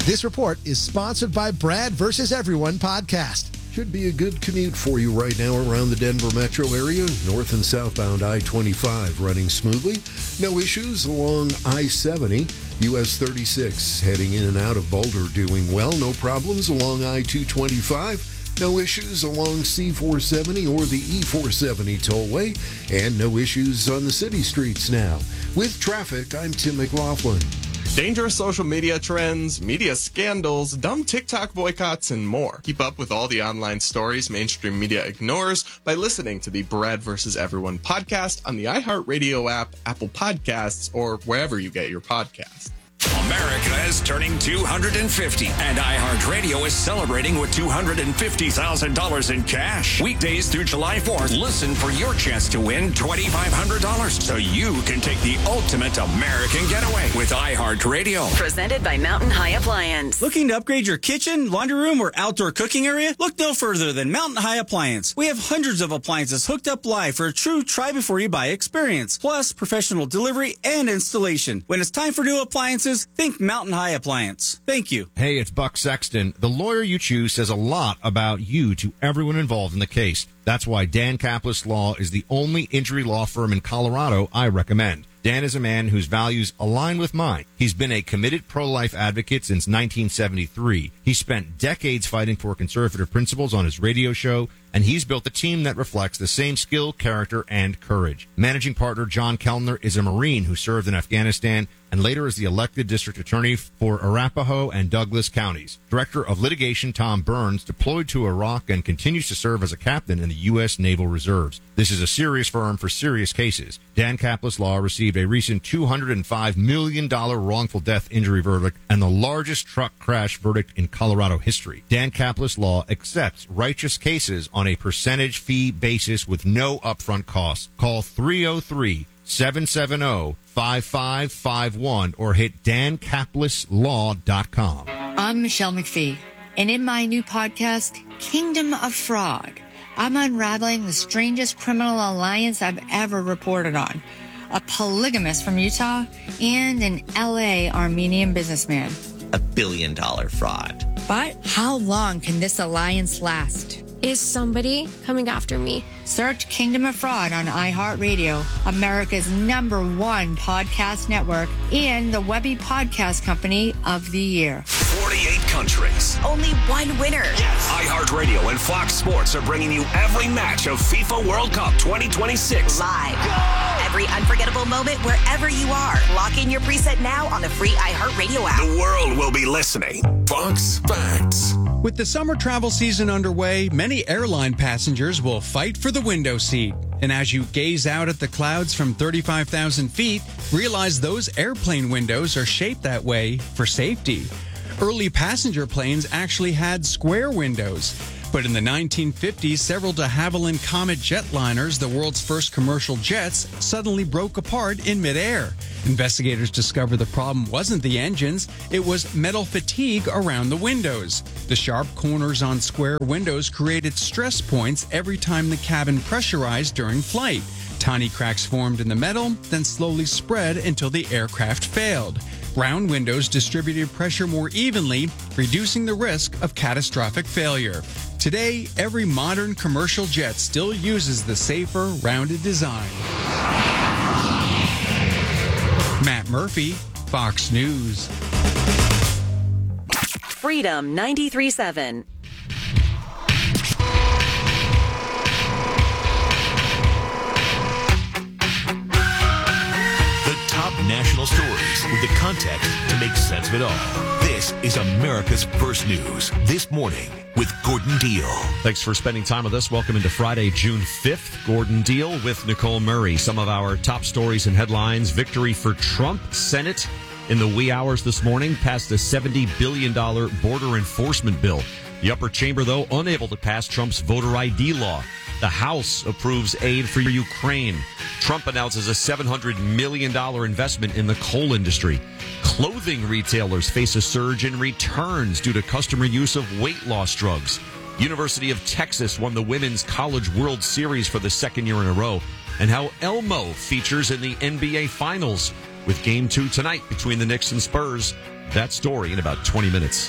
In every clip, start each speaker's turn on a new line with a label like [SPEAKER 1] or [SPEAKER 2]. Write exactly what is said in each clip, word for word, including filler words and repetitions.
[SPEAKER 1] This report is sponsored by Brad versus Everyone podcast.
[SPEAKER 2] Should be a good commute for you right now around the Denver metro area. North and southbound I twenty-five running smoothly. No issues along I seventy. U S thirty-six heading in and out of Boulder doing well. No problems along I two twenty-five. No issues along C four seventy or the E four seventy tollway. And no issues on the city streets now. With traffic, I'm Tim McLaughlin.
[SPEAKER 3] Dangerous social media trends, media scandals, dumb TikTok boycotts, and more. Keep up with all the online stories mainstream media ignores by listening to the Brad versus Everyone podcast on the iHeartRadio app, Apple Podcasts, or wherever you get your podcasts.
[SPEAKER 4] America is turning two hundred fifty, and iHeartRadio is celebrating with two hundred fifty thousand dollars in cash. Weekdays through July fourth, listen for your chance to win twenty-five hundred dollars so you can take the ultimate American getaway with iHeartRadio.
[SPEAKER 5] Presented by Mountain High Appliance.
[SPEAKER 6] Looking to upgrade your kitchen, laundry room, or outdoor cooking area? Look no further than Mountain High Appliance. We have hundreds of appliances hooked up live for a true try-before-you-buy experience, plus professional delivery and installation. When it's time for new appliances, think Mountain High Appliance. Thank you.
[SPEAKER 7] Hey, it's Buck Sexton. The lawyer you choose says a lot about you to everyone involved in the case. That's why Dan Kaplis Law is the only injury law firm in Colorado I recommend. Dan is a man whose values align with mine. He's been a committed pro-life advocate since nineteen seventy-three. He spent decades fighting for conservative principles on his radio show, and he's built a team that reflects the same skill, character, and courage. Managing partner John Kellner is a Marine who served in Afghanistan and later as the elected district attorney for Arapahoe and Douglas counties. Director of litigation Tom Burns deployed to Iraq and continues to serve as a captain in the U S Naval Reserves. This is a serious firm for serious cases. Dan Kaplis Law received a recent two hundred five million dollars wrongful death injury verdict and the largest truck crash verdict in Colorado history. Dan Kaplis Law accepts righteous cases on a percentage fee basis with no upfront costs. Call three oh three, seven seven oh, five five five one or hit dan kaplis law dot com.
[SPEAKER 8] I'm Michelle McPhee, and in my new podcast, Kingdom of Fraud, I'm unraveling the strangest criminal alliance I've ever reported on. A polygamist from Utah and an L A Armenian businessman.
[SPEAKER 9] A billion dollar fraud.
[SPEAKER 8] But how long can this alliance last?
[SPEAKER 10] Is somebody coming after me?
[SPEAKER 8] Search Kingdom of Fraud on iHeartRadio, America's number one podcast network, and the Webby Podcast Company of the Year.
[SPEAKER 4] forty-eight countries.
[SPEAKER 5] Only one winner.
[SPEAKER 4] Yes. iHeartRadio and Fox Sports are bringing you every match of FIFA World Cup twenty twenty-six.
[SPEAKER 5] Live. Go! Every unforgettable moment wherever you are. Lock in your preset now on the free iHeartRadio app.
[SPEAKER 4] The world will be listening. Fox Facts.
[SPEAKER 11] With the summer travel season underway, many airline passengers will fight for the window seat. And as you gaze out at the clouds from thirty-five thousand feet, realize those airplane windows are shaped that way for safety. Early passenger planes actually had square windows. But in the nineteen fifties, several de Havilland Comet jetliners, the world's first commercial jets, suddenly broke apart in midair. Investigators discovered the problem wasn't the engines, it was metal fatigue around the windows. The sharp corners on square windows created stress points every time the cabin pressurized during flight. Tiny cracks formed in the metal, then slowly spread until the aircraft failed. Round windows distributed pressure more evenly, reducing the risk of catastrophic failure. Today, every modern commercial jet still uses the safer, rounded design. Matt Murphy, Fox News.
[SPEAKER 5] Freedom ninety-three point seven.
[SPEAKER 12] National stories with the context to make sense of it all. This is America's First News This Morning with Gordon Deal.
[SPEAKER 13] Thanks for spending time with us. Welcome into Friday, June fifth. Gordon Deal with Nicole Murray. Some of our top stories and headlines. Victory for Trump. Senate in the wee hours this morning passed a seventy billion dollars border enforcement bill. The upper chamber, though, unable to pass Trump's voter I D law. The House approves aid for Ukraine. Trump announces a seven hundred million dollars investment in the coal industry. Clothing retailers face a surge in returns due to customer use of weight loss drugs. University of Texas won the Women's College World Series for the second year in a row. And how Elmo features in the N B A Finals with Game two tonight between the Knicks and Spurs. that story in about twenty minutes.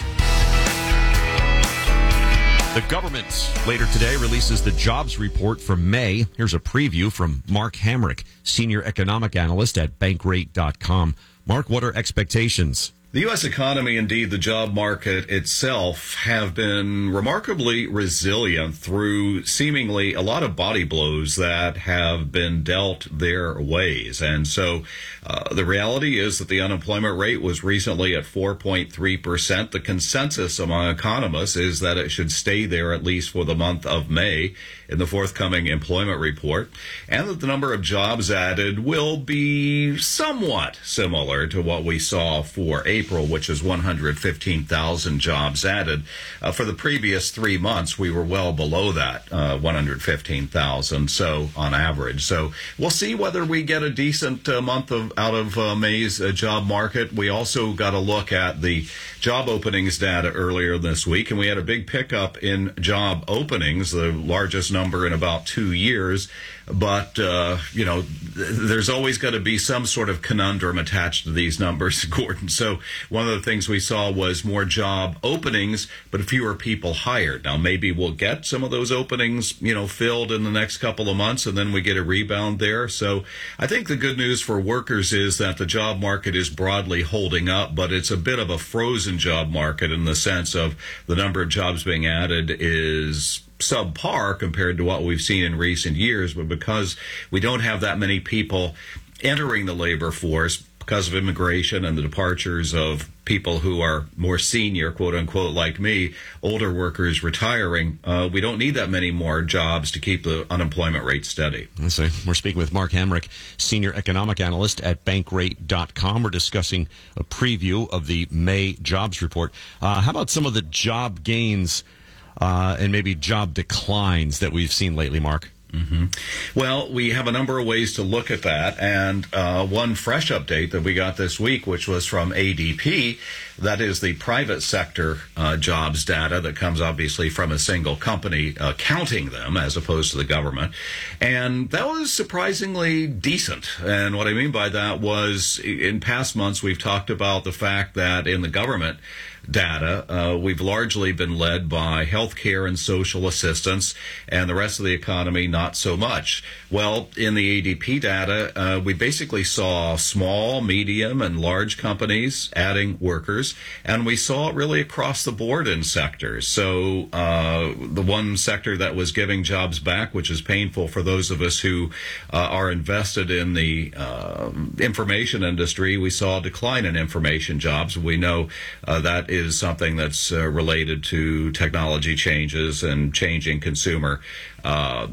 [SPEAKER 13] The government later today releases the jobs report for May. Here's a preview from Mark Hamrick, senior economic analyst at bankrate dot com. Mark, what are expectations?
[SPEAKER 14] The U S economy, indeed the job market itself, have been remarkably resilient through seemingly a lot of body blows that have been dealt their ways. And so uh, the reality is that the unemployment rate was recently at four point three percent. The consensus among economists is that it should stay there at least for the month of May in the forthcoming employment report, and that the number of jobs added will be somewhat similar to what we saw for April, which is one hundred fifteen thousand jobs added. Uh, for the previous three months, we were well below that, uh, one hundred fifteen thousand, so on average. So we'll see whether we get a decent uh, month of out of uh, May's uh, job market. We also got to look at the job openings data earlier this week, and we had a big pickup in job openings, the largest number in about two years. But, uh, you know, th- there's always got to be some sort of conundrum attached to these numbers, Gordon. So one of the things we saw was more job openings, but fewer people hired. Now, maybe we'll get some of those openings, you know, filled in the next couple of months, and then we get a rebound there. So I think the good news for workers is that the job market is broadly holding up, but it's a bit of a frozen job market in the sense of the number of jobs being added is subpar compared to what we've seen in recent years. But because we don't have that many people entering the labor force because of immigration and the departures of people who are more senior, quote unquote, like me, older workers retiring, uh, we don't need that many more jobs to keep the unemployment rate steady.
[SPEAKER 13] I see. We're speaking with Mark Hamrick, senior economic analyst at bankrate dot com. We're discussing a preview of the May jobs report. Uh, how about some of the job gains uh, and maybe job declines that we've seen lately, Mark?
[SPEAKER 14] Mm-hmm. Well, we have a number of ways to look at that, and uh, one fresh update that we got this week, which was from A D P, that is the private sector uh, jobs data that comes obviously from a single company uh, counting them as opposed to the government, and that was surprisingly decent. And what I mean by that was, in past months we've talked about the fact that in the government data, uh, we've largely been led by healthcare and social assistance, and the rest of the economy not so much. Well, in the A D P data, uh, we basically saw small, medium, and large companies adding workers, and we saw it really across the board in sectors. So uh, the one sector that was giving jobs back, which is painful for those of us who uh, are invested in the uh, information industry, we saw a decline in information jobs. We know uh, that is something that's uh, related to technology changes and changing consumer uh,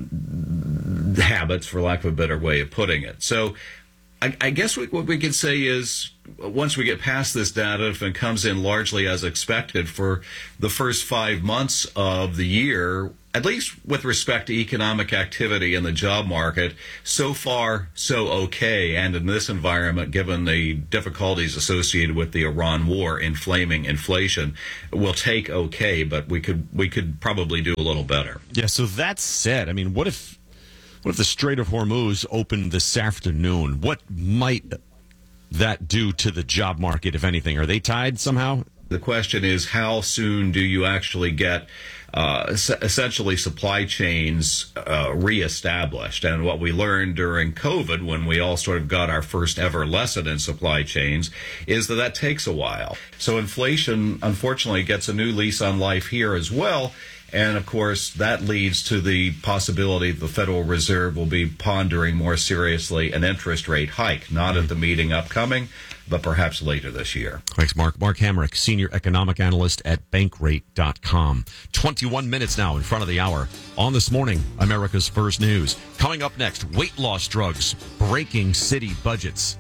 [SPEAKER 14] habits, for lack of a better way of putting it. So I, I guess we, what we can say is, once we get past this data, if it comes in largely as expected for the first five months of the year, at least with respect to economic activity in the job market, so far, so okay. And in this environment, given the difficulties associated with the Iran war inflaming inflation, we'll take okay, but we could we could probably do a little better.
[SPEAKER 13] Yeah, so that said, I mean, what if what if the Strait of Hormuz opened this afternoon? What might that do to the job market, if anything? Are they tied somehow?
[SPEAKER 14] The question is, how soon do you actually get uh, essentially supply chains uh, reestablished? And what we learned during COVID, when we all sort of got our first ever lesson in supply chains, is that that takes a while. So inflation, unfortunately, gets a new lease on life here as well. And, of course, that leads to the possibility the Federal Reserve will be pondering more seriously an interest rate hike, not at the meeting upcoming, but perhaps later this year.
[SPEAKER 13] Thanks, Mark. Mark Hamrick, senior economic analyst at bankrate dot com. twenty-one minutes now in front of the hour. On This Morning, America's First News. Coming up next, weight loss drugs breaking city budgets.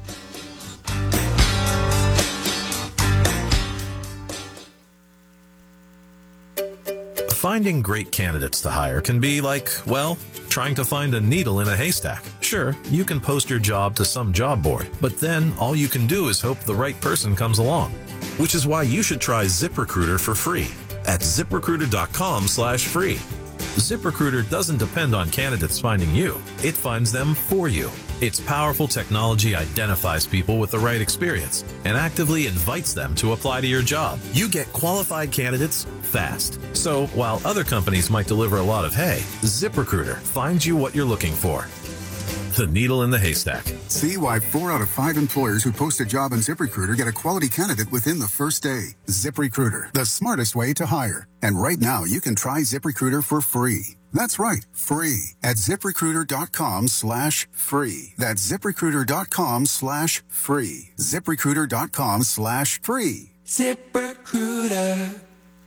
[SPEAKER 15] Finding great candidates to hire can be like, well, trying to find a needle in a haystack. Sure, you can post your job to some job board, but then all you can do is hope the right person comes along. Which is why you should try ZipRecruiter for free at zip recruiter dot com slash free. ZipRecruiter doesn't depend on candidates finding you. It finds them for you. Its powerful technology identifies people with the right experience and actively invites them to apply to your job. You get qualified candidates fast. So while other companies might deliver a lot of hay, ZipRecruiter finds you what you're looking for. The needle in the haystack.
[SPEAKER 16] See why four out of five employers who post a job on ZipRecruiter get a quality candidate within the first day. ZipRecruiter, the smartest way to hire. And right now, you can try ZipRecruiter for free. That's right, free at ZipRecruiter.com slash free. That's ZipRecruiter.com slash free. ZipRecruiter.com slash free.
[SPEAKER 17] ZipRecruiter.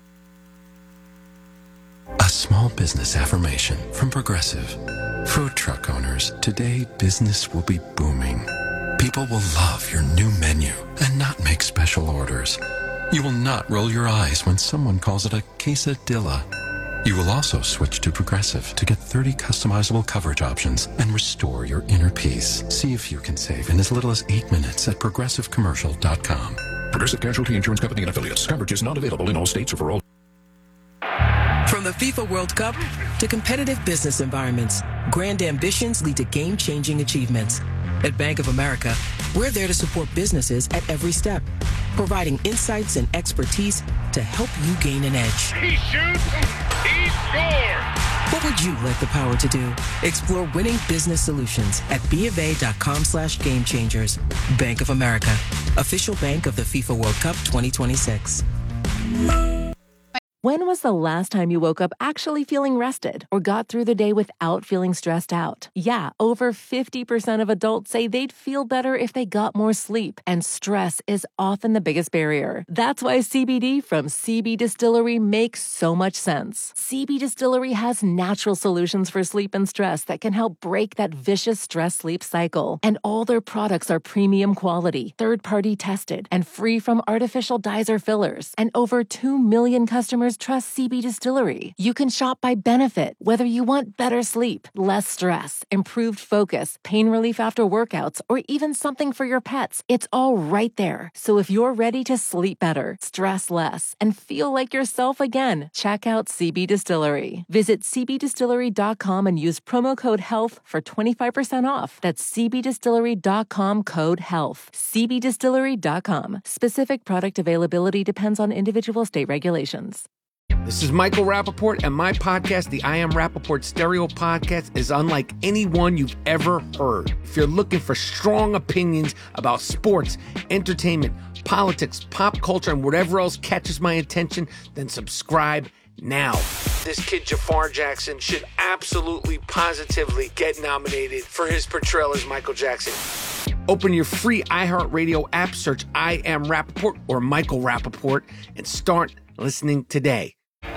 [SPEAKER 17] A small business affirmation from Progressive. Food truck owners, today business will be booming. People will love your new menu and not make special orders. You will not roll your eyes when someone calls it a quesadilla. You will also switch to Progressive to get thirty customizable coverage options and restore your inner peace. See if you can save in as little as eight minutes at progressive commercial dot com.
[SPEAKER 18] Progressive Casualty Insurance Company and Affiliates. Coverage is not available in all states or for all.
[SPEAKER 19] From the FIFA World Cup to competitive business environments, grand ambitions lead to game-changing achievements. At Bank of America, we're there to support businesses at every step, providing insights and expertise to help you gain an edge.
[SPEAKER 20] He shoots, he scores!
[SPEAKER 19] What would you like the power to do? Explore winning business solutions at BofA.com slash game changers. Bank of America, official bank of the FIFA World Cup twenty twenty-six.
[SPEAKER 21] When was the last time you woke up actually feeling rested or got through the day without feeling stressed out? Yeah, over fifty percent of adults say they'd feel better if they got more sleep, and stress is often the biggest barrier. That's why C B D from C B Distillery makes so much sense. C B Distillery has natural solutions for sleep and stress that can help break that vicious stress-sleep cycle. And all their products are premium quality, third-party tested, and free from artificial dyes or fillers. And over two million customers trust C B Distillery. You can shop by benefit, whether you want better sleep, less stress, improved focus, pain relief after workouts, or even something for your pets. It's all right there. So if you're ready to sleep better, stress less, and feel like yourself again, check out C B Distillery. Visit C B distillery dot com and use promo code HEALTH for twenty-five percent off. That's C B distillery dot com code HEALTH. C B distillery dot com. Specific product availability depends on individual state regulations.
[SPEAKER 22] This is Michael Rappaport, and my podcast, the I Am Rappaport Stereo Podcast, is unlike any one you've ever heard. If you're looking for strong opinions about sports, entertainment, politics, pop culture, and whatever else catches my attention, then subscribe now. This kid, Jafar Jackson, should absolutely, positively get nominated for his portrayal as Michael Jackson. Open your free iHeartRadio app, search I Am Rappaport or Michael Rappaport, and start listening today.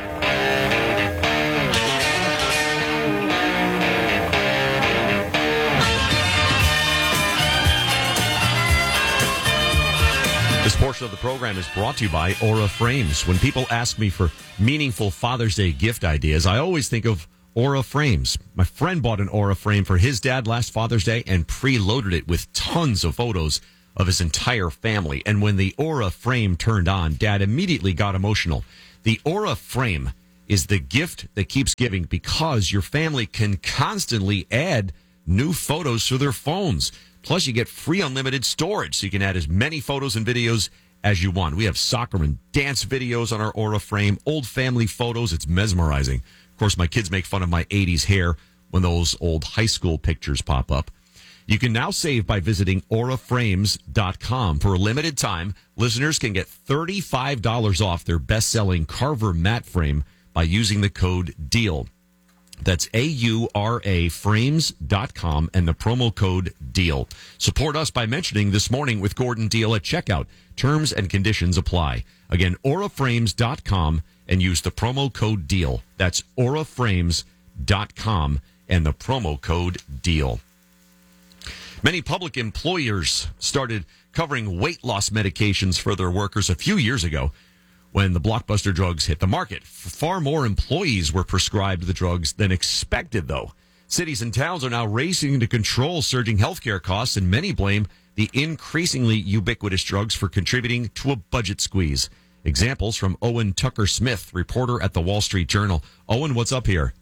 [SPEAKER 13] This portion of the program is brought to you by Aura Frames. When people ask me for meaningful Father's Day gift ideas, I always think of Aura Frames. My friend bought an Aura frame for his dad last Father's Day and preloaded it with tons of photos of his entire family. And when the Aura frame turned on, Dad immediately got emotional. The Aura frame is the gift that keeps giving because your family can constantly add new photos to their phones. Plus, you get free unlimited storage, so you can add as many photos and videos as you want. We have soccer and dance videos on our Aura frame, old family photos. It's mesmerizing. Of course, my kids make fun of my eighties hair when those old high school pictures pop up. You can now save by visiting aura frames dot com. For a limited time, listeners can get thirty-five dollars off their best-selling Carver mat frame by using the code DEAL. That's A U R A frames dot com and the promo code DEAL. Support us by mentioning This Morning with Gordon Deal at checkout. Terms and conditions apply. Again, aura frames dot com and use the promo code DEAL. That's aura frames dot com and the promo code DEAL. Many public employers started covering weight loss medications for their workers a few years ago when the blockbuster drugs hit the market. Far more employees were prescribed the drugs than expected, though. Cities and towns are now racing to control surging healthcare costs, and many blame the increasingly ubiquitous drugs for contributing to a budget squeeze. Examples from Owen Tucker-Smith, reporter at the Wall Street Journal. Owen, what's up here?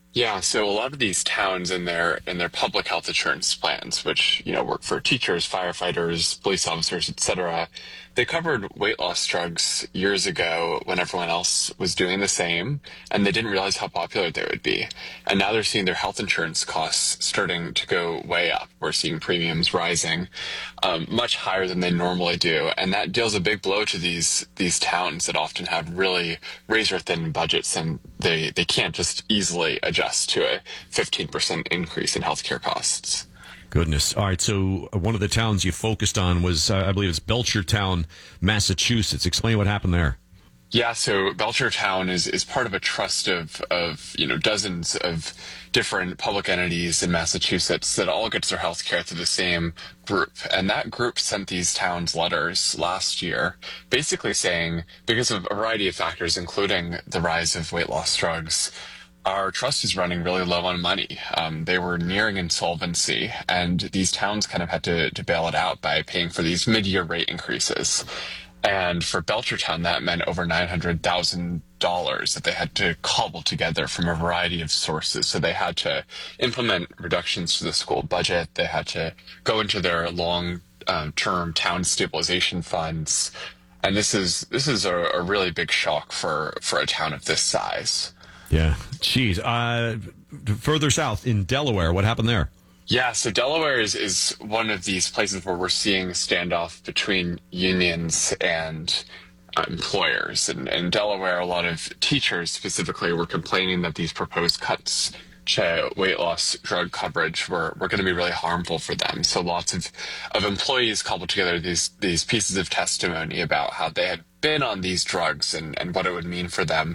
[SPEAKER 1] Yeah, so a lot of these towns in their in their public health insurance plans, which, you know, work for teachers, firefighters, police officers, et cetera, they covered weight loss drugs years ago when everyone else was doing the same, and they didn't realize how popular they would be. And now they're seeing their health insurance costs starting to go way up. We're seeing premiums rising um, much higher than they normally do, and that deals a big blow to these these towns that often have really razor-thin budgets, and they, they can't just easily adjust to a fifteen percent increase in healthcare costs.
[SPEAKER 13] Goodness. All right. So one of the towns you focused on was, uh, I believe it's Belchertown, Massachusetts. Explain what happened there.
[SPEAKER 1] Yeah, so Belchertown is, is part of a trust of, of, you know, dozens of different public entities in Massachusetts that all gets their health care through the same group. And that group sent these towns letters last year basically saying, because of a variety of factors, including the rise of weight loss drugs, our trust is running really low on money. Um, they were nearing insolvency, and these towns kind of had to, to bail it out by paying for these mid-year rate increases. And for Belchertown, that meant over nine hundred thousand dollars that they had to cobble together from a variety of sources. So they had to implement reductions to the school budget. They had to go into their long-term town stabilization funds. And this is this is a, a really big shock for, for a town of this size.
[SPEAKER 13] Yeah. Geez. Uh, further south in Delaware, what happened there?
[SPEAKER 1] Yeah, so Delaware is, is one of these places where we're seeing standoff between unions and uh, employers. And in Delaware, a lot of teachers specifically were complaining that these proposed cuts to weight loss drug coverage were, were going to be really harmful for them. So lots of, of employees cobbled together these, these pieces of testimony about how they had been on these drugs and, and what it would mean for them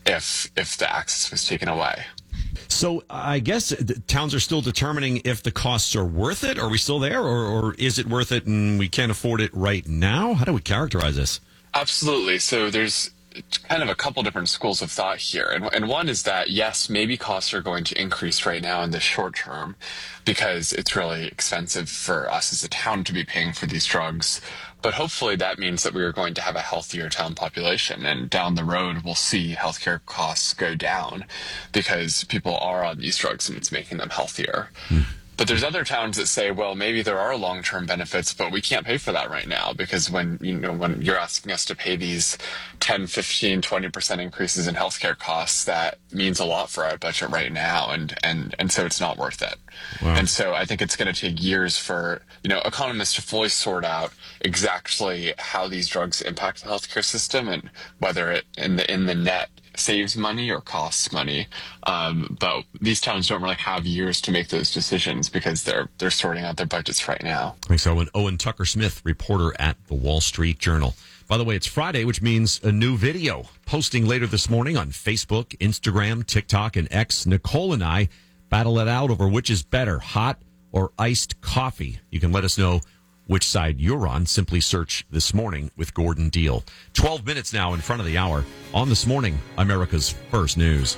[SPEAKER 1] if if the access was taken away.
[SPEAKER 13] So I guess the towns are still determining if the costs are worth it. Are we still there, or, or is it worth it and we can't afford it right now? How do we characterize this?
[SPEAKER 1] Absolutely. So there's kind of a couple different schools of thought here. And, and one is that, yes, maybe costs are going to increase right now in the short term because it's really expensive for us as a town to be paying for these drugs. But hopefully that means that we are going to have a healthier town population, and down the road we'll see healthcare costs go down because people are on these drugs and it's making them healthier. Mm. But there's other towns that say, well, maybe there are long-term benefits, but we can't pay for that right now because when, you know, when you're asking us to pay these ten, fifteen, twenty percent increases in healthcare costs, that means a lot for our budget right now. And, and, and so it's not worth it. Wow. And so I think it's going to take years for, you know, economists to fully sort out exactly how these drugs impact the healthcare system and whether it in the, in the net saves money or costs money. Um, but these towns don't really have years to make those decisions because they're they're sorting out their budgets right now.
[SPEAKER 13] Thanks, Owen. Owen Tucker-Smith, reporter at the Wall Street Journal. By the way, it's Friday, which means a new video posting later this morning on Facebook, Instagram, TikTok, and X. Nicole and I battle it out over which is better, hot or iced coffee. You can let us know which side you're on. Simply search This Morning with Gordon Deal. twelve minutes now in front of the hour on This Morning, America's First News.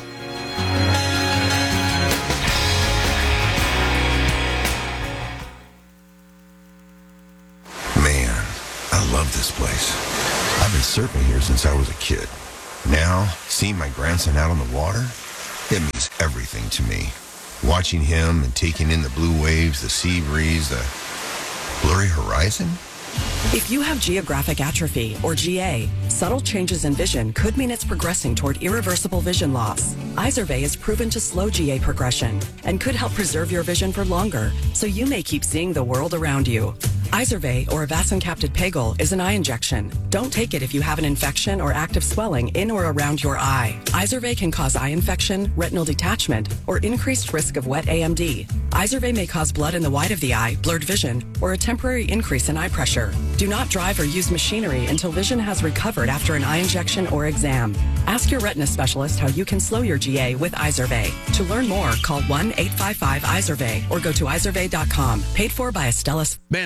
[SPEAKER 2] Man, I love this place. I've been surfing here since I was a kid. Now, seeing my grandson out on the water, it means everything to me. Watching him and taking in the blue waves, the sea breeze, the blurry horizon?
[SPEAKER 23] If you have geographic atrophy, or G A, subtle changes in vision could mean it's progressing toward irreversible vision loss. Izervay is proven to slow G A progression and could help preserve your vision for longer, so you may keep seeing the world around you. Izervay, or avacincaptad pegol, is an eye injection. Don't take it if you have an infection or active swelling in or around your eye. Izervay can cause eye infection, retinal detachment, or increased risk of wet A M D. Izervay may cause blood in the white of the eye, blurred vision, or a temporary increase in eye pressure. Do not drive or use machinery until vision has recovered after an eye injection or exam. Ask your retina specialist how you can slow your G A with Izervay. To learn more, call one eight five five Izervay or go to izervay dot com. Paid for by Astellas.
[SPEAKER 24] Man, I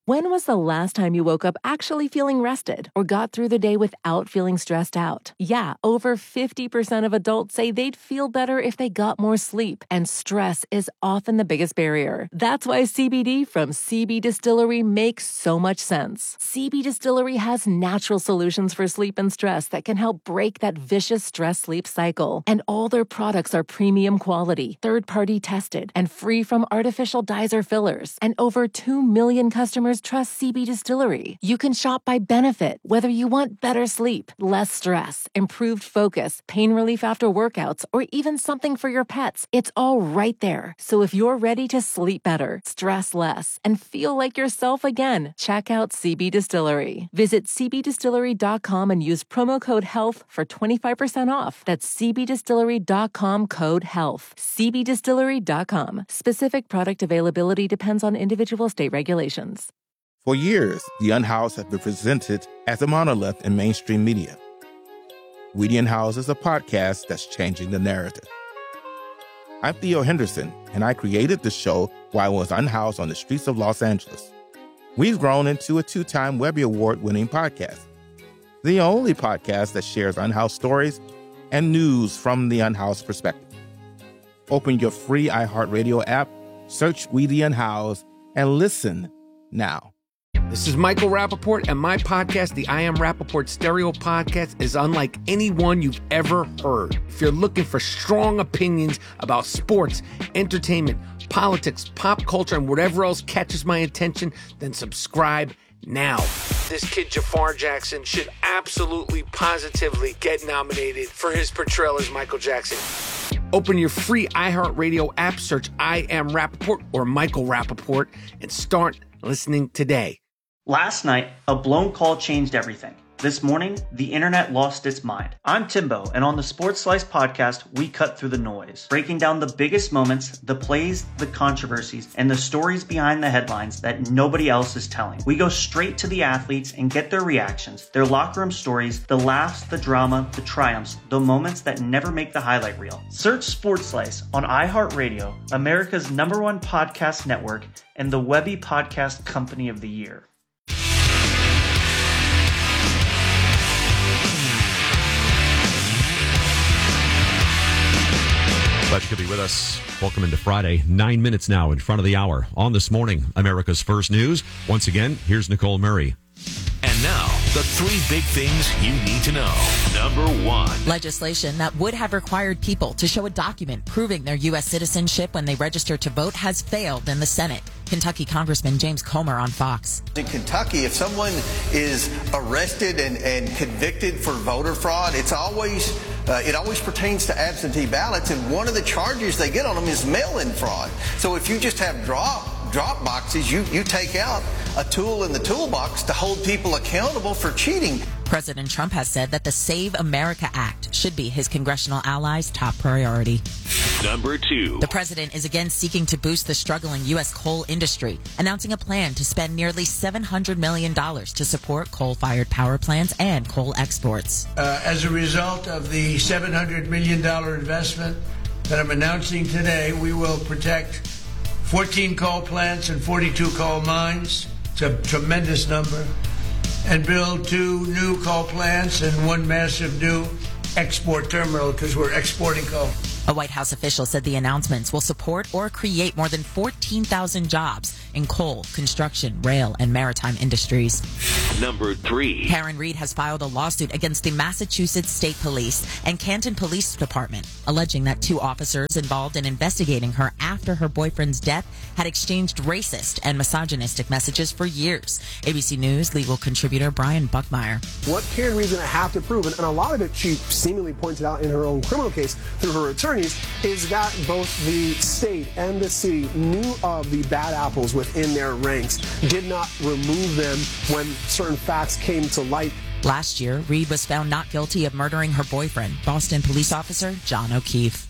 [SPEAKER 21] When was the last time you woke up actually feeling rested or got through the day without feeling stressed out? Yeah, over fifty percent of adults say they'd feel better if they got more sleep, and stress is often the biggest barrier. That's why C B D from C B Distillery makes so much sense. C B Distillery has natural solutions for sleep and stress that can help break that vicious stress-sleep cycle. And all their products are premium quality, third-party tested, and free from artificial dyes or fillers. And over two million customers trust C B Distillery. You can shop by benefit, whether you want better sleep, less stress, improved focus, pain relief after workouts, or even something for your pets. It's all right there. So if you're ready to sleep better, stress less, and feel like yourself again, check out C B Distillery. Visit c b distillery dot com and use promo code HEALTH for twenty-five percent off. That's c b distillery dot com code HEALTH. c b distillery dot com. Specific product availability depends on individual state regulations.
[SPEAKER 3] For years, The Unhoused have been presented as a monolith in mainstream media. We the Unhoused is a podcast that's changing the narrative. I'm Theo Henderson, and I created the show while I was unhoused on the streets of Los Angeles. We've grown into a two-time Webby Award-winning podcast, the only podcast that shares unhoused stories and news from the unhoused perspective. Open your free iHeartRadio app, search We the Unhoused, and listen now.
[SPEAKER 22] This is Michael Rappaport, and my podcast, the I Am Rappaport Stereo Podcast, is unlike any one you've ever heard. If you're looking for strong opinions about sports, entertainment, politics, pop culture, and whatever else catches my attention, then subscribe now. This kid, Jafar Jackson, should absolutely, positively get nominated for his portrayal as Michael Jackson. Open your free iHeartRadio app, search I Am Rappaport or Michael Rappaport, and start listening today.
[SPEAKER 6] Last night, a blown call changed everything. This morning, the internet lost its mind. I'm Timbo, and on the Sports Slice podcast, we cut through the noise, breaking down the biggest moments, the plays, the controversies, and the stories behind the headlines that nobody else is telling. We go straight to the athletes and get their reactions, their locker room stories, the laughs, the drama, the triumphs, the moments that never make the highlight reel. Search Sports Slice on iHeartRadio, America's number one podcast network, and the Webby Podcast Company of the Year.
[SPEAKER 13] Glad you could be with us. Welcome into Friday. Nine minutes now in front of the hour. On This Morning, America's First News. Once again, here's Nicole Murray.
[SPEAKER 12] And now, the three big things you need to know. Number one.
[SPEAKER 7] Legislation that would have required people to show a document proving their U S citizenship when they register to vote has failed in the Senate. Kentucky Congressman James Comer on Fox.
[SPEAKER 24] In Kentucky, if someone is arrested and, and convicted for voter fraud, it's always uh, it always pertains to absentee ballots, and one of the charges they get on them is mail-in fraud. So if you just have drop drop boxes, you, you take out a tool in the toolbox to hold people accountable for cheating.
[SPEAKER 7] President Trump has said that the Save America Act should be his congressional allies' top priority.
[SPEAKER 12] Number two.
[SPEAKER 7] The president is again seeking to boost the struggling U S coal industry, announcing a plan to spend nearly seven hundred million dollars to support coal-fired power plants and coal exports.
[SPEAKER 25] Uh, as a result of the seven hundred million dollars investment that I'm announcing today, we will protect fourteen coal plants and forty-two coal mines. It's a tremendous number. And build two new coal plants and one massive new export terminal because we're exporting coal.
[SPEAKER 7] A White House official said the announcements will support or create more than fourteen thousand jobs in coal, construction, rail, and maritime industries.
[SPEAKER 12] Number three.
[SPEAKER 7] Karen Reed has filed a lawsuit against the Massachusetts State Police and Canton Police Department, alleging that two officers involved in investigating her after her boyfriend's death had exchanged racist and misogynistic messages for years. A B C News legal contributor Brian Buckmeyer.
[SPEAKER 26] What Karen Reed's going to have to prove, and a lot of it she seemingly pointed out in her own criminal case through her attorneys, is that both the state and the city knew of the bad apples within their ranks, did not remove them when certain facts came to light.
[SPEAKER 7] Last year, Reed was found not guilty of murdering her boyfriend, Boston police officer John O'Keefe.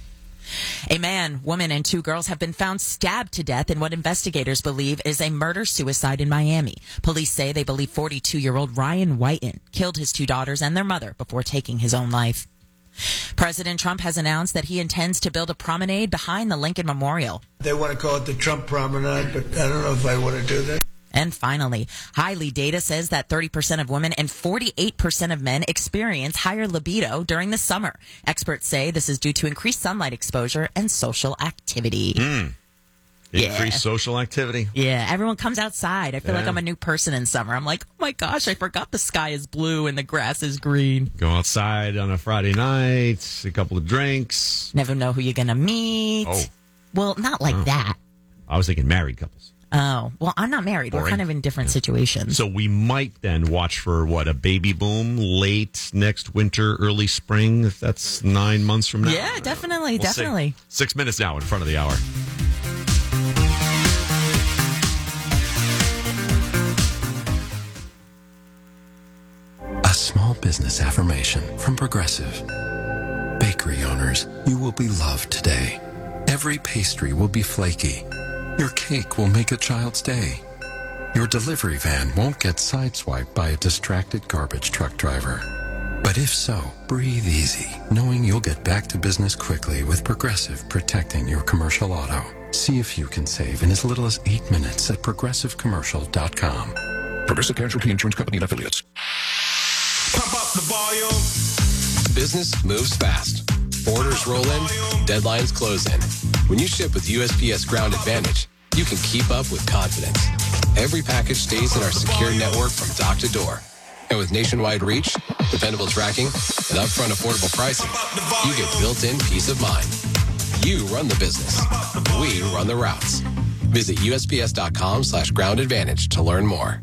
[SPEAKER 7] A man, woman, and two girls have been found stabbed to death in what investigators believe is a murder-suicide in Miami. Police say they believe forty-two-year-old Ryan Whiten killed his two daughters and their mother before taking his own life. President Trump has announced that he intends to build a promenade behind the Lincoln Memorial.
[SPEAKER 25] They want to call it the Trump Promenade, but I don't know if I want to do that.
[SPEAKER 7] And finally, Hiley data says that thirty percent of women and forty-eight percent of men experience higher libido during the summer. Experts say this is due to increased sunlight exposure and social activity.
[SPEAKER 13] Mm. Increased
[SPEAKER 7] Yeah.
[SPEAKER 13] social activity.
[SPEAKER 7] Yeah, everyone comes outside. I feel
[SPEAKER 13] Yeah.
[SPEAKER 7] like I'm a new person in summer. I'm like, oh my gosh, I forgot the sky is blue and the grass is green.
[SPEAKER 13] Go outside on a Friday night, a couple of drinks.
[SPEAKER 7] Never know who you're going to meet.
[SPEAKER 13] Oh.
[SPEAKER 7] Well, not like
[SPEAKER 13] Oh.
[SPEAKER 7] that.
[SPEAKER 13] I was thinking married couples.
[SPEAKER 7] Oh, well, I'm not married. We're
[SPEAKER 13] Boring.
[SPEAKER 7] kind of in different situations.
[SPEAKER 13] So we might then watch for, what, a baby boom late next winter, early spring, if that's nine months from now?
[SPEAKER 7] Yeah, definitely,
[SPEAKER 13] We'll see.
[SPEAKER 7] definitely.
[SPEAKER 13] Six minutes now in front of the hour.
[SPEAKER 17] A small business affirmation from Progressive. Bakery owners, you will be loved today. Every pastry will be flaky. Your cake will make a child's day. Your delivery van won't get sideswiped by a distracted garbage truck driver. But if so, breathe easy, knowing you'll get back to business quickly with Progressive protecting your commercial auto. See if you can save in as little as eight minutes at progressive commercial dot com.
[SPEAKER 18] Progressive Casualty Insurance Company and affiliates.
[SPEAKER 4] Pump up the volume. Business moves fast. Orders roll in, deadlines close in. When you ship with U S P S Ground Advantage, you can keep up with confidence. Every package stays in our secure network from dock to door. And with nationwide reach, dependable tracking, and upfront affordable pricing, you get built-in peace of mind. You run the business. We run the routes. Visit U S P S dot com slash ground advantage to learn more.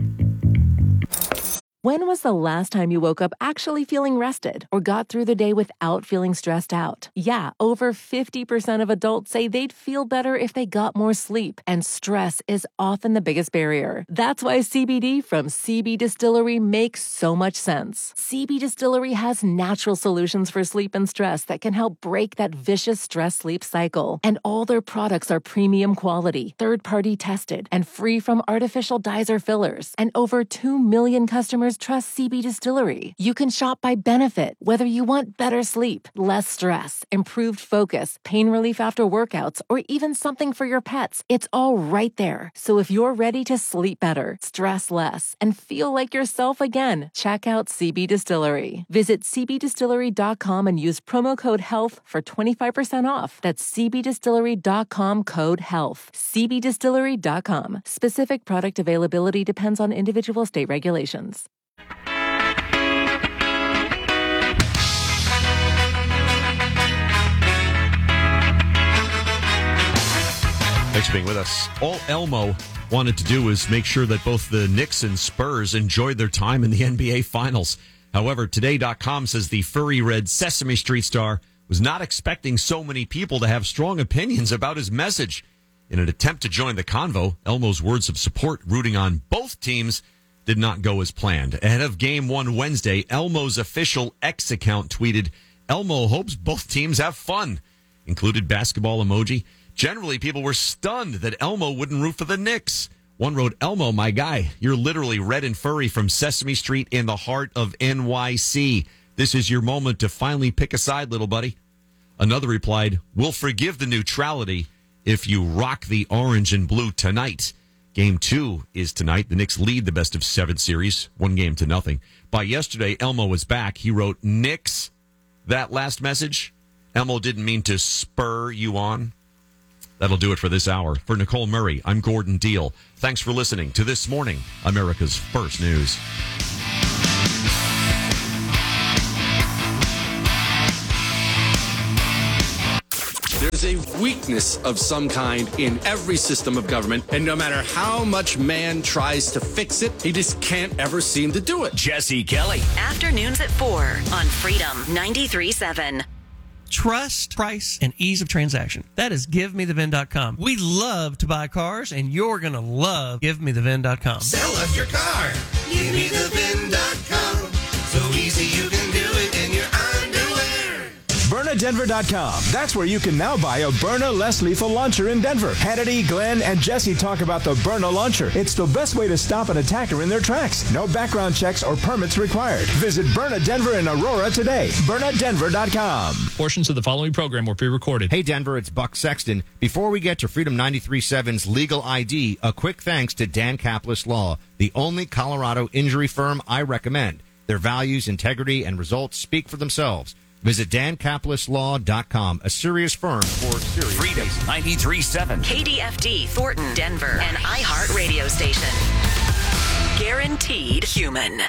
[SPEAKER 21] When was the last time you woke up actually feeling rested or got through the day without feeling stressed out? Yeah, over fifty percent of adults say they'd feel better if they got more sleep, and stress is often the biggest barrier. That's why C B D from C B Distillery makes so much sense. C B Distillery has natural solutions for sleep and stress that can help break that vicious stress-sleep cycle. And all their products are premium quality, third-party tested, and free from artificial dyes or fillers. And over two million customers trust C B Distillery. You can shop by benefit, whether you want better sleep, less stress, improved focus, pain relief after workouts, or even something for your pets. It's all right there. So if you're ready to sleep better, stress less, and feel like yourself again, check out C B Distillery. Visit c b distillery dot com and use promo code HEALTH for twenty-five percent off. That's c b distillery dot com code HEALTH. c b distillery dot com. Specific product availability depends on individual state regulations.
[SPEAKER 13] Thanks for being with us. All Elmo wanted to do was make sure that both the Knicks and Spurs enjoyed their time in the N B A Finals. However, Today dot com says the furry red Sesame Street star was not expecting so many people to have strong opinions about his message. In an attempt to join the convo, Elmo's words of support rooting on both teams did not go as planned. Ahead of Game one Wednesday, Elmo's official X account tweeted, "Elmo hopes both teams have fun," included basketball emoji. Generally, people were stunned that Elmo wouldn't root for the Knicks. One wrote, "Elmo, my guy, you're literally red and furry from Sesame Street in the heart of N Y C. This is your moment to finally pick a side, little buddy." Another replied, "We'll forgive the neutrality if you rock the orange and blue tonight." Game two is tonight. The Knicks lead the best of seven series, one game to nothing. By yesterday, Elmo was back. He wrote, "Knicks, that last message, Elmo didn't mean to spur you on." That'll do it for this hour. For Nicole Murray, I'm Gordon Deal. Thanks for listening to This Morning, America's First News.
[SPEAKER 5] There's a weakness of some kind in every system of government, and no matter how much man tries to fix it, he just can't ever seem to do it.
[SPEAKER 8] Jesse Kelly.
[SPEAKER 9] Afternoons at four on Freedom ninety-three point seven.
[SPEAKER 10] Trust, price, and ease of transaction. That is give me the vin dot com. We love to buy cars, and you're going to love give me the vin dot com.
[SPEAKER 4] Sell us your car. give me the vin dot com. So easy you can do it in your underwear.
[SPEAKER 11] Bernadette
[SPEAKER 8] Denver dot com. That's where you can now buy a Byrna less lethal launcher in Denver. Hannity, Glenn, and Jesse talk about the Byrna launcher. It's the best way to stop an attacker in their tracks. No background checks or permits required. Visit Byrna Denver in Aurora today. Byrna Denver dot com.
[SPEAKER 11] Portions of the following program were pre-recorded.
[SPEAKER 14] Hey Denver, it's Buck Sexton. Before we get to Freedom ninety-three point seven's Legal I D, a quick thanks to Dan Caplis Law, the only Colorado injury firm I recommend. Their values, integrity, and results speak for themselves. Visit Dan Caplis Law dot com, a serious firm for serious
[SPEAKER 9] Freedom
[SPEAKER 14] cases.
[SPEAKER 9] ninety-three point seven. K D F D, Thornton, Denver, an iHeart radio station. Guaranteed human.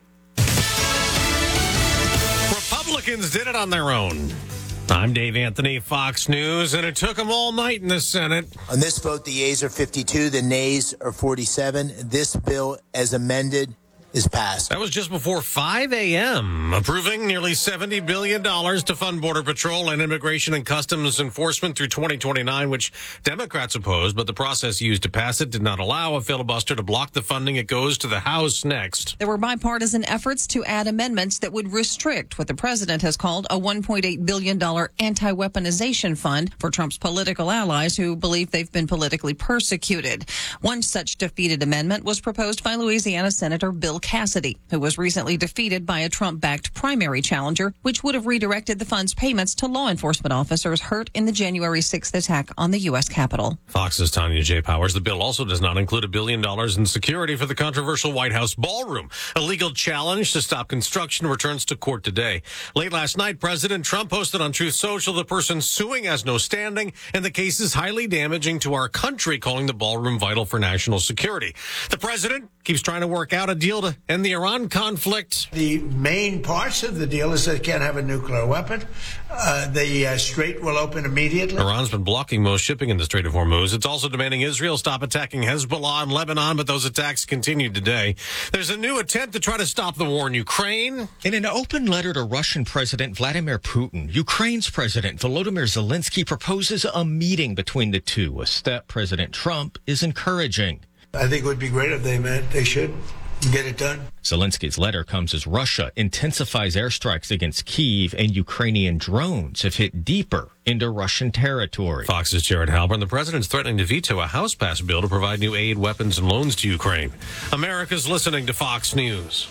[SPEAKER 15] Republicans did it on their own. I'm Dave Anthony, Fox News, and it took them all night in the Senate.
[SPEAKER 16] On this vote, the yeas are fifty-two, the nays are forty-seven. This bill, as amended, is passed.
[SPEAKER 15] That was just before five a.m., approving nearly seventy billion dollars to fund Border Patrol and Immigration and Customs Enforcement through twenty twenty-nine, which Democrats opposed, but the process used to pass it did not allow a filibuster to block the funding. It goes to the House next.
[SPEAKER 20] There were bipartisan efforts to add amendments that would restrict what the president has called a one point eight billion dollars anti-weaponization fund for Trump's political allies who believe they've been politically persecuted. One such defeated amendment was proposed by Louisiana Senator Bill Cassidy, who was recently defeated by a Trump-backed primary challenger, which would have redirected the fund's payments to law enforcement officers hurt in the January sixth attack on the U S Capitol.
[SPEAKER 15] Fox's Tanya J. Powers. The bill also does not include a billion dollars in security for the controversial White House ballroom. A legal challenge to stop construction returns to court today. Late last night, President Trump posted on Truth Social the person suing has no standing, and the case is highly damaging to our country, calling the ballroom vital for national security. The president keeps trying to work out a deal to end the Iran conflict.
[SPEAKER 25] The main parts of the deal is that it can't have a nuclear weapon. Uh, the uh, Strait will open immediately.
[SPEAKER 15] Iran's been blocking most shipping in the Strait of Hormuz. It's also demanding Israel stop attacking Hezbollah in Lebanon, but those attacks continue today. There's a new attempt to try to stop the war in Ukraine.
[SPEAKER 27] In an open letter to Russian President Vladimir Putin, Ukraine's President Volodymyr Zelensky proposes a meeting between the two, a step President Trump is encouraging.
[SPEAKER 25] I think it would be great if they met. They should get it done.
[SPEAKER 27] Zelensky's letter comes as Russia intensifies airstrikes against Kyiv, and Ukrainian drones have hit deeper into Russian territory.
[SPEAKER 15] Fox's Jared Halpern. The president's threatening to veto a House-passed bill to provide new aid, weapons, and loans to Ukraine. America's listening to Fox News.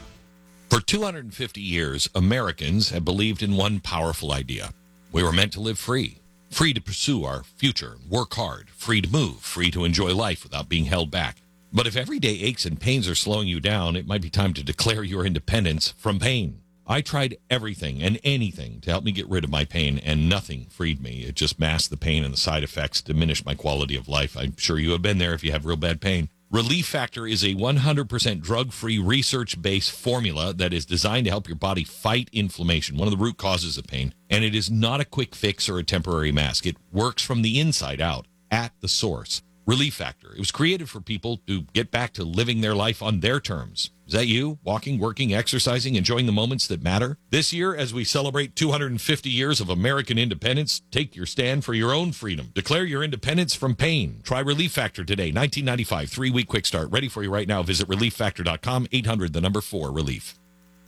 [SPEAKER 28] For two hundred fifty years, Americans have believed in one powerful idea. We were meant to live free. Free to pursue our future, work hard, free to move, free to enjoy life without being held back. But if everyday aches and pains are slowing you down, it might be time to declare your independence from pain. I tried everything and anything to help me get rid of my pain, and nothing freed me. It just masked the pain, and the side effects diminished my quality of life. I'm sure you have been there if you have real bad pain. Relief Factor is a one hundred percent drug-free, research-based formula that is designed to help your body fight inflammation, one of the root causes of pain. And it is not a quick fix or a temporary mask. It works from the inside out, at the source. Relief Factor. It was created for people to get back to living their life on their terms. Is that you? Walking, working, exercising, enjoying the moments that matter? This year, as we celebrate two hundred fifty years of American independence, take your stand for your own freedom. Declare your independence from pain. Try Relief Factor today. nineteen ninety-five, three-week quick start. Ready for you right now. Visit relief factor dot com, eight hundred, the number four, relief.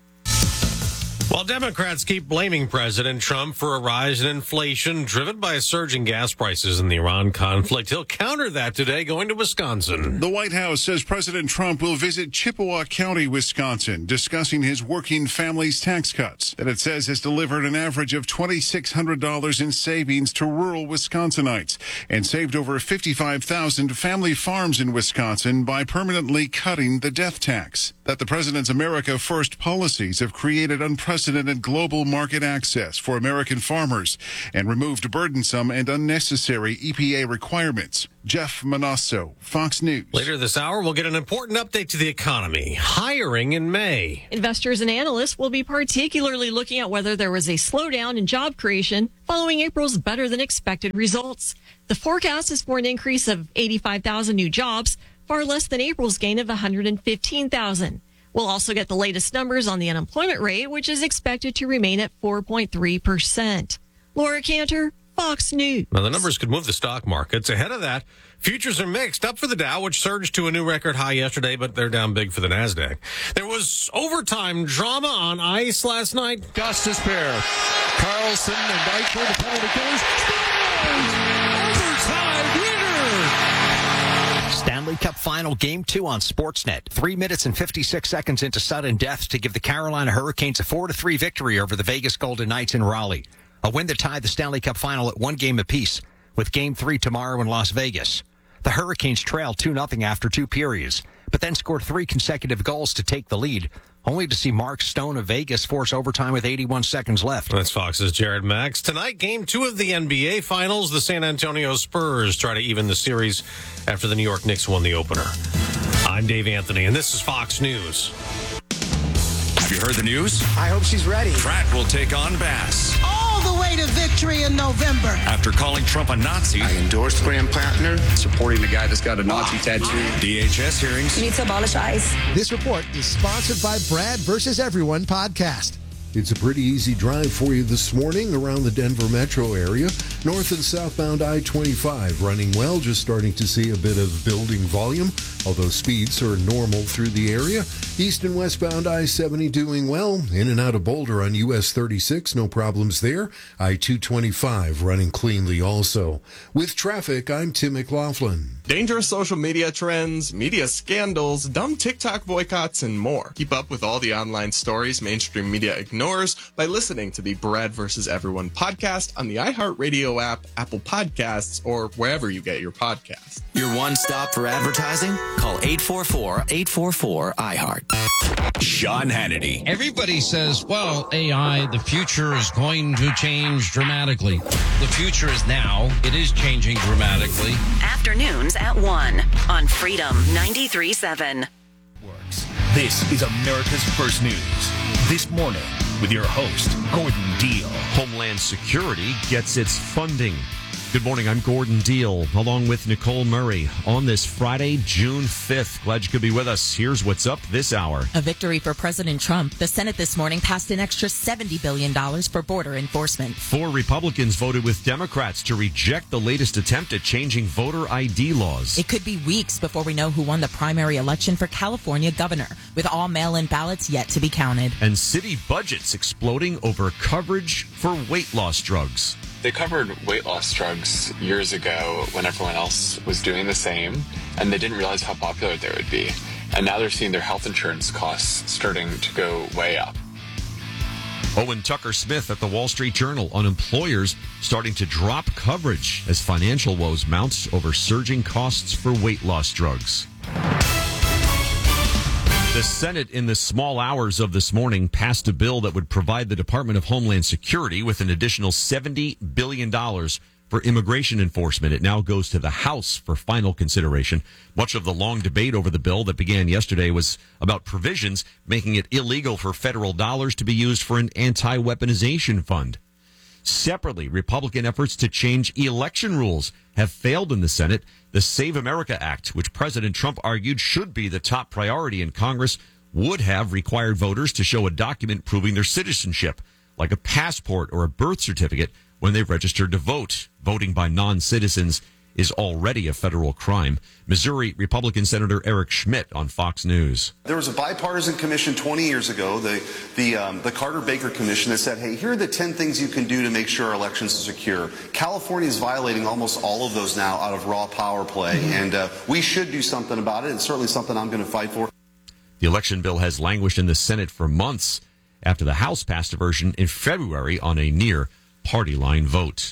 [SPEAKER 15] While Democrats keep blaming President Trump for a rise in inflation driven by surging gas prices in the Iran conflict, he'll counter that today going to Wisconsin.
[SPEAKER 29] The White House says President Trump will visit Chippewa County, Wisconsin, discussing his working families' tax cuts that it says has delivered an average of two thousand six hundred dollars in savings to rural Wisconsinites and saved over fifty-five thousand family farms in Wisconsin by permanently cutting the death tax. That the president's America First policies have created unprecedented global market access for American farmers and removed burdensome and unnecessary E P A requirements. Jeff Manasso, Fox News.
[SPEAKER 15] Later this hour, we'll get an important update to the economy. Hiring in May.
[SPEAKER 30] Investors and analysts will be particularly looking at whether there was a slowdown in job creation following April's better-than-expected results. The forecast is for an increase of eighty-five thousand new jobs, far less than April's gain of one hundred fifteen thousand. We'll also get the latest numbers on the unemployment rate, which is expected to remain at four point three percent. Laura Cantor, Fox News.
[SPEAKER 15] Now, the numbers could move the stock markets. Ahead of that, futures are mixed. Up for the Dow, which surged to a new record high yesterday, but they're down big for the NASDAQ. There was overtime drama on ice last night.
[SPEAKER 31] Gustus Bear
[SPEAKER 18] Carlson and Eichel, the penalty killers. Overtime winner!
[SPEAKER 1] Stanley Cup Final Game two on Sportsnet. Three minutes and fifty-six seconds into sudden death to give the Carolina Hurricanes a four to three victory over the Vegas Golden Knights in Raleigh. A win that tied the Stanley Cup Final at one game apiece, with Game three tomorrow in Las Vegas. The Hurricanes trailed two nothing after two periods, but then scored three consecutive goals to take the lead, only to see Mark Stone of Vegas force overtime with eighty-one seconds left.
[SPEAKER 15] That's Fox's Jared Max. Tonight, game two of the N B A Finals. The San Antonio Spurs try to even the series after the New York Knicks won the opener. I'm Dave Anthony, and this is Fox News.
[SPEAKER 2] Have you heard the news?
[SPEAKER 3] I hope she's ready.
[SPEAKER 2] Pratt will take on Bass.
[SPEAKER 3] All the way to victory in November.
[SPEAKER 2] After calling Trump a Nazi.
[SPEAKER 3] I endorsed Graham Plattner, supporting the guy that's got a Nazi tattoo.
[SPEAKER 2] D H S hearings.
[SPEAKER 6] You need to abolish ICE.
[SPEAKER 12] This report is sponsored by Brad versus Everyone podcast.
[SPEAKER 19] It's a pretty easy drive for you this morning around the Denver metro area. North and southbound I twenty-five running well, just starting to see a bit of building volume, although speeds are normal through the area. East and westbound I seventy doing well. In and out of Boulder on U S thirty-six, no problems there. I two twenty-five running cleanly also. With traffic, I'm Tim McLaughlin.
[SPEAKER 22] Dangerous social media trends, media scandals, dumb TikTok boycotts, and more. Keep up with all the online stories mainstream media ignores by listening to the Brad versus Everyone podcast on the iHeartRadio app, Apple Podcasts, or wherever you get your podcasts.
[SPEAKER 23] Your one stop for advertising? Call eight four four, eight four four, I heart.
[SPEAKER 2] Sean Hannity.
[SPEAKER 24] Everybody says, well, A I, the future is going to change dramatically. The future is now. It is changing dramatically.
[SPEAKER 9] Afternoons at one on Freedom ninety-three point seven.
[SPEAKER 26] This is America's First News. This morning with your host, Gordon Deal.
[SPEAKER 13] Homeland Security gets its funding. Good morning, I'm Gordon Deal, along with Nicole Murray, on this Friday, June fifth. Glad you could be with us. Here's what's up this hour.
[SPEAKER 7] A victory for President Trump. The Senate this morning passed an extra seventy billion dollars for border enforcement.
[SPEAKER 13] Four Republicans voted with Democrats to reject the latest attempt at changing voter I D laws.
[SPEAKER 7] It could be weeks before we know who won the primary election for California governor, with all mail-in ballots yet to be counted.
[SPEAKER 13] And city budgets exploding over coverage for weight loss drugs.
[SPEAKER 31] They covered weight loss drugs years ago when everyone else was doing the same, and they didn't realize how popular they would be. And now they're seeing their health insurance costs starting to go way up.
[SPEAKER 13] Owen Tucker-Smith at the Wall Street Journal on employers starting to drop coverage as financial woes mount over surging costs for weight loss drugs. The Senate, in the small hours of this morning, passed a bill that would provide the Department of Homeland Security with an additional seventy billion dollars for immigration enforcement. It now goes to the House for final consideration. Much of the long debate over the bill that began yesterday was about provisions making it illegal for federal dollars to be used for an anti-weaponization fund. Separately, Republican efforts to change election rules have failed in the Senate. The Save America Act, which President Trump argued should be the top priority in Congress, would have required voters to show a document proving their citizenship, like a passport or a birth certificate, when they registered to vote. Voting by non-citizens is already a federal crime. Missouri Republican Senator Eric Schmidt on Fox News.
[SPEAKER 32] There was a bipartisan commission twenty years ago, the the um, the Carter-Baker Commission, that said, hey, here are the ten things you can do to make sure our elections are secure. California is violating almost all of those now out of raw power play, mm-hmm. and uh, we should do something about it. It's certainly something I'm going to fight for.
[SPEAKER 13] The election bill has languished in the Senate for months after the House passed a version in February on a near party line vote.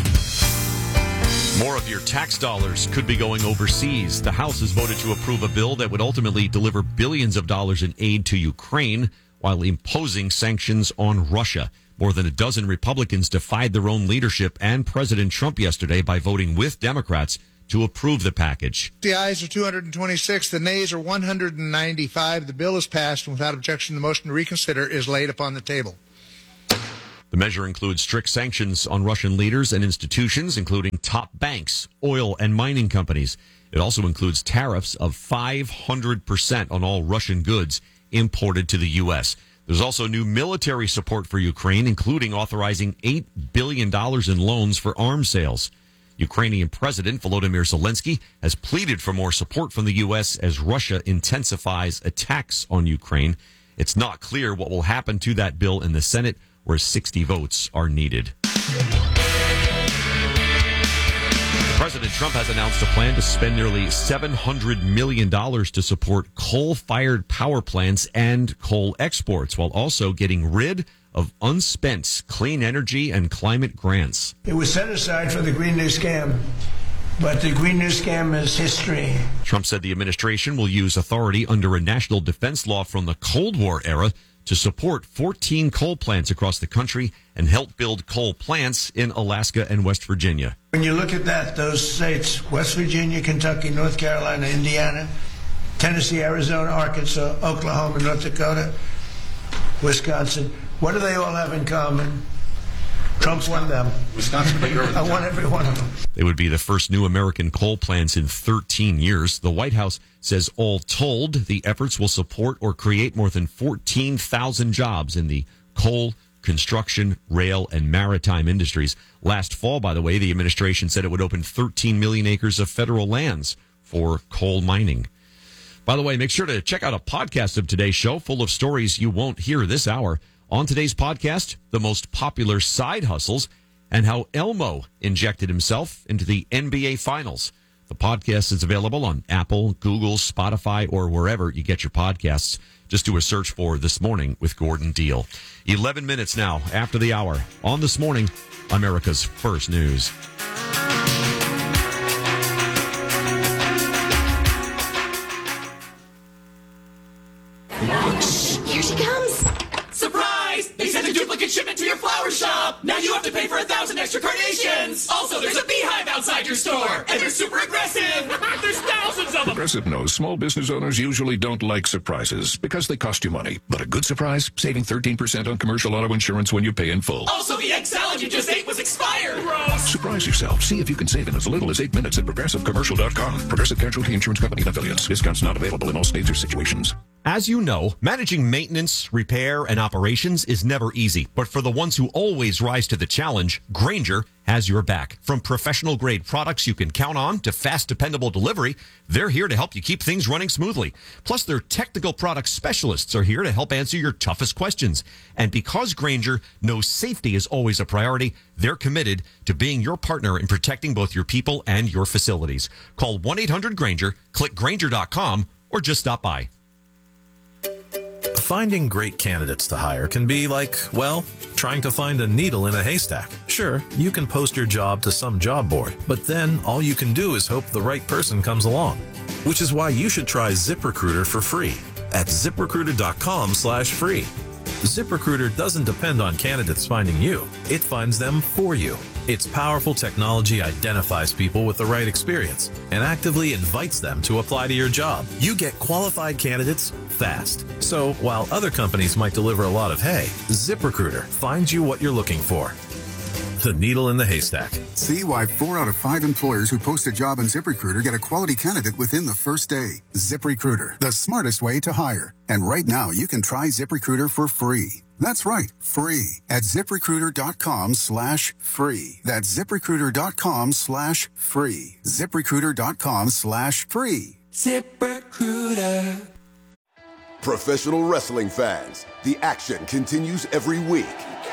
[SPEAKER 13] More of your tax dollars could be going overseas. The House has voted to approve a bill that would ultimately deliver billions of dollars in aid to Ukraine while imposing sanctions on Russia. More than a dozen Republicans defied their own leadership and President Trump yesterday by voting with Democrats to approve the package.
[SPEAKER 33] The ayes are two hundred twenty-six, the nays are one hundred ninety-five. The bill is passed, and without objection, the motion to reconsider is laid upon the table.
[SPEAKER 13] The measure includes strict sanctions on Russian leaders and institutions, including top banks, oil and mining companies. It also includes tariffs of five hundred percent on all Russian goods imported to the U S. There's also new military support for Ukraine, including authorizing eight billion dollars in loans for arms sales. Ukrainian President Volodymyr Zelensky has pleaded for more support from the U S as Russia intensifies attacks on Ukraine. It's not clear what will happen to that bill in the Senate where sixty votes are needed. President Trump has announced a plan to spend nearly seven hundred million dollars to support coal-fired power plants and coal exports, while also getting rid of unspent clean energy and climate grants.
[SPEAKER 4] It was set aside for the Green New Scam, but the Green New Scam is history.
[SPEAKER 13] Trump said the administration will use authority under a national defense law from the Cold War era to support fourteen coal plants across the country and help build coal plants in Alaska and West Virginia.
[SPEAKER 4] When you look at that, those states, West Virginia, Kentucky, North Carolina, Indiana, Tennessee, Arizona, Arkansas, Oklahoma, North Dakota, Wisconsin, what do they all have in common? Trump won them.
[SPEAKER 3] Wisconsin,
[SPEAKER 4] I won every one of them.
[SPEAKER 13] They would be the first new American coal plants in thirteen years. The White House says all told, the efforts will support or create more than fourteen thousand jobs in the coal, construction, rail, and maritime industries. Last fall, by the way, the administration said it would open thirteen million acres of federal lands for coal mining. By the way, make sure to check out a podcast of today's show full of stories you won't hear this hour. On today's podcast, the most popular side hustles and how Elmo injected himself into the N B A Finals. The podcast is available on Apple, Google, Spotify, or wherever you get your podcasts. Just do a search for This Morning with Gordon Deal. eleven minutes now after the hour on This Morning, America's First News.
[SPEAKER 5] Here she comes. Surprise! They sent a duplicate shipment to your flower shop. Now you have to pay for a thousand extra carnations. Also, there's a beehive outside your store, and they're super aggressive. There's thousands of them.
[SPEAKER 18] Progressive knows small business owners usually don't like surprises because they cost you money. But a good surprise, saving thirteen percent on commercial auto insurance when you pay in full.
[SPEAKER 5] Also, the egg salad you just ate was expired. Gross.
[SPEAKER 18] Surprise yourself. See if you can save in as little as eight minutes at progressive commercial dot com. Progressive Casualty Insurance Company and affiliates. Discounts not available in all states or situations.
[SPEAKER 13] As you know, managing maintenance, repair, and operations is never easy. But for the ones who always rise to the challenge, Grainger has your back. From professional-grade products you can count on to fast, dependable delivery, they're here to help you keep things running smoothly. Plus, their technical product specialists are here to help answer your toughest questions. And because Grainger knows safety is always a priority, they're committed to being your partner in protecting both your people and your facilities. Call one eight hundred Grainger, click Grainger dot com, or just stop by.
[SPEAKER 6] Finding great candidates to hire can be like, well, trying to find a needle in a haystack. Sure, you can post your job to some job board, but then all you can do is hope the right person comes along. Which is why you should try ZipRecruiter for free at ZipRecruiter dot com slash free. ZipRecruiter doesn't depend on candidates finding you. It finds them for you. Its powerful technology identifies people with the right experience and actively invites them to apply to your job. You get qualified candidates fast. So while other companies might deliver a lot of hay, ZipRecruiter finds you what you're looking for. The needle in the haystack.
[SPEAKER 8] See why four out of five employers who post a job on ZipRecruiter get a quality candidate within the first day. ZipRecruiter, the smartest way to hire. And right now, you can try ZipRecruiter for free. That's right, free at ZipRecruiter dot com slash free. That's ZipRecruiter dot com slash free. ZipRecruiter dot com slash free.
[SPEAKER 10] ZipRecruiter. Professional wrestling fans, the action continues every week.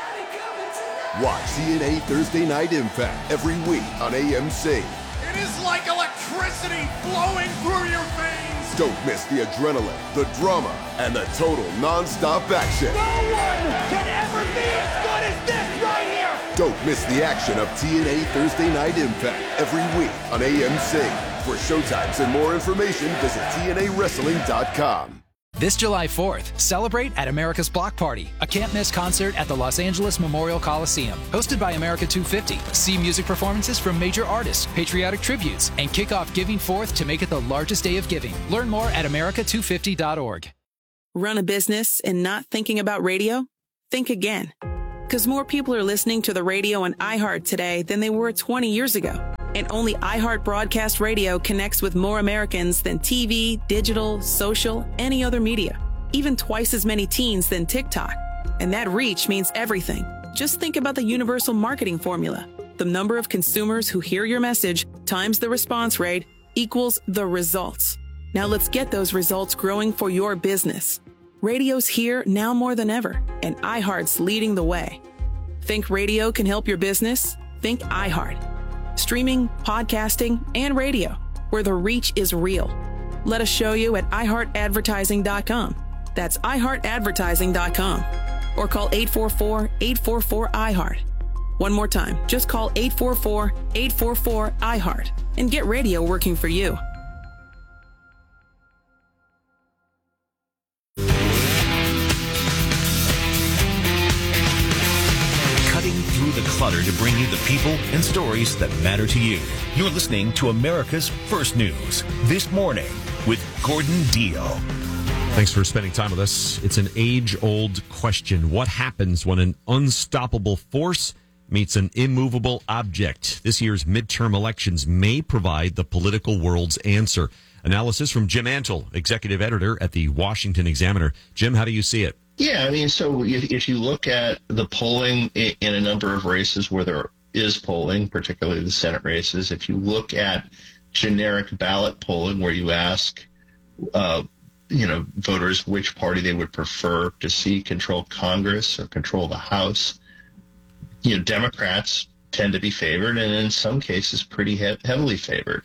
[SPEAKER 10] Watch T N A Thursday Night Impact every week on A M C.
[SPEAKER 5] It is like electricity flowing through your veins.
[SPEAKER 10] Don't miss the adrenaline, the drama, and the total non-stop action.
[SPEAKER 5] No one can ever be as good as this right here.
[SPEAKER 10] Don't miss the action of T N A Thursday Night Impact every week on A M C. For showtimes and more information, visit T N A wrestling dot com.
[SPEAKER 11] This July fourth, celebrate at America's Block Party, a can't-miss concert at the Los Angeles Memorial Coliseum. Hosted by America two fifty. See music performances from major artists, patriotic tributes, and kick off Giving Fourth to make it the largest day of giving. Learn more at America two fifty dot org.
[SPEAKER 14] Run a business and not thinking about radio? Think again. Because more people are listening to the radio on iHeart today than they were twenty years ago. And only iHeart Broadcast Radio connects with more Americans than T V, digital, social, any other media. Even twice as many teens than TikTok. And that reach means everything. Just think about the universal marketing formula. The number of consumers who hear your message times the response rate equals the results. Now let's get those results growing for your business. Radio's here now more than ever, and iHeart's leading the way. Think radio can help your business? Think iHeart. Streaming, podcasting, and radio, where the reach is real. Let us show you at i heart advertising dot com. That's i heart advertising dot com. Or call eight four four, eight four four, I heart. One more time, just call eight four four, eight four four, I heart and get radio working for you.
[SPEAKER 26] Cutting through the clutter to bring you the people and stories that matter to you. You're listening to America's First News This Morning with Gordon Deal.
[SPEAKER 13] Thanks for spending time with us. It's an age-old question. What happens when an unstoppable force meets an immovable object? This year's midterm elections may provide the political world's answer. Analysis from Jim Antle, executive editor at the Washington Examiner. Jim, how do you see it?
[SPEAKER 1] Yeah, I mean, so if, if you look at the polling in, in a number of races where there is polling, particularly the Senate races, if you look at generic ballot polling where you ask uh, you know, voters which party they would prefer to see control Congress or control the House, you know, Democrats tend to be favored, and in some cases pretty he- heavily favored.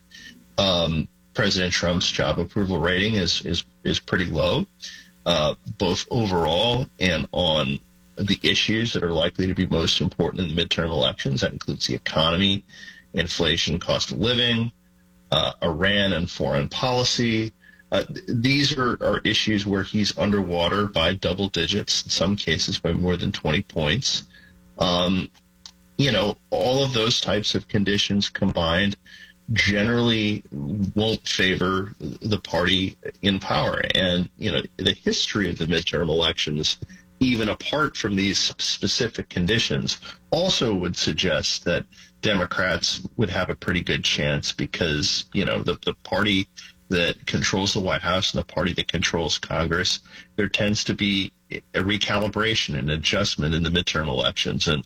[SPEAKER 1] Um, President Trump's job approval rating is is is pretty low, uh, both overall and on the issues that are likely to be most important in the midterm elections. That includes the economy, inflation, cost of living, uh, Iran and foreign policy. Uh, these are, are issues where he's underwater by double digits, in some cases by more than twenty points. Um, you know, all of those types of conditions combined generally won't favor the party in power. And, you know, the history of the midterm elections, even apart from these specific conditions, also would suggest that Democrats would have a pretty good chance because, you know, the, the party that controls the White House and the party that controls Congress, there tends to be a recalibration and adjustment in the midterm elections. And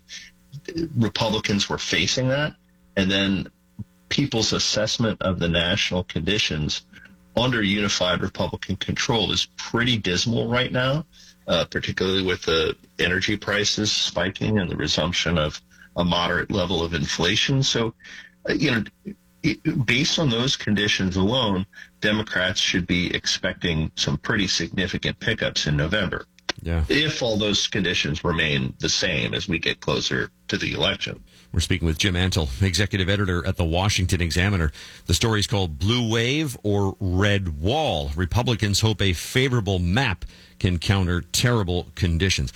[SPEAKER 1] Republicans were facing that. And then people's assessment of the national conditions under unified Republican control is pretty dismal right now, uh, particularly with the energy prices spiking and the resumption of a moderate level of inflation. So, uh, you know, it, based on those conditions alone, Democrats should be expecting some pretty significant pickups in November.
[SPEAKER 13] Yeah.
[SPEAKER 1] If all those conditions remain the same as we get closer to the election.
[SPEAKER 13] We're speaking with Jim Antle, executive editor at the Washington Examiner. The story is called Blue Wave or Red Wall. Republicans hope a favorable map can counter terrible conditions.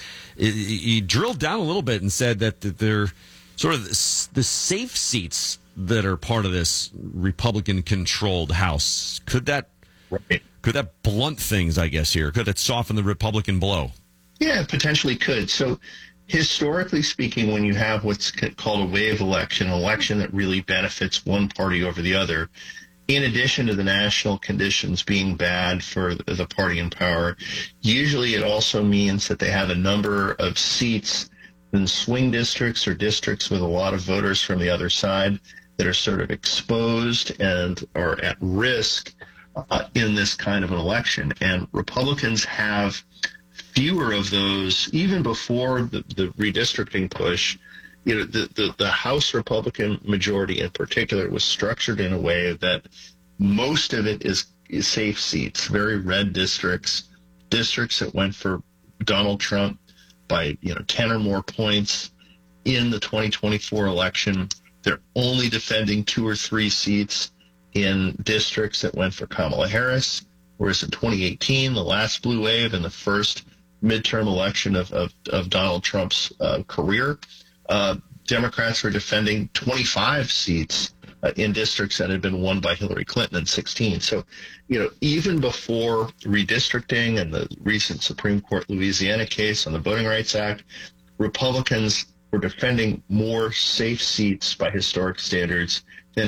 [SPEAKER 13] He drilled down a little bit and said that they're sort of the safe seats that are part of this Republican-controlled House. Could that
[SPEAKER 1] right.
[SPEAKER 13] could that blunt things, I guess, here? Could that soften the Republican blow?
[SPEAKER 1] Yeah, it potentially could. So historically speaking, when you have what's called a wave election, an election that really benefits one party over the other, in addition to the national conditions being bad for the party in power, usually it also means that they have a number of seats in swing districts or districts with a lot of voters from the other side that are sort of exposed and are at risk uh, in this kind of an election. And Republicans have fewer of those even before the, the redistricting push. You know, the, the, the House Republican majority in particular was structured in a way that most of it is, is safe seats, very red districts, districts that went for Donald Trump by, you know, ten or more points in the twenty twenty-four election. They're only defending two or three seats in districts that went for Kamala Harris, whereas in twenty eighteen, the last blue wave and the first midterm election of, of, of Donald Trump's uh, career, uh, Democrats were defending twenty-five seats uh, in districts that had been won by Hillary Clinton in sixteen. So, you know, even before redistricting and the recent Supreme Court Louisiana case on the Voting Rights Act, Republicans were defending more safe seats by historic standards